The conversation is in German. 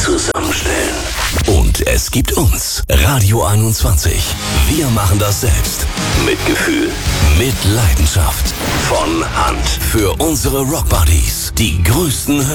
zusammenstellen. Und es gibt uns, Radio 21. Wir machen das selbst. Mit Gefühl, mit Leidenschaft. Von Hand. Für unsere Rockbuddies. Die größten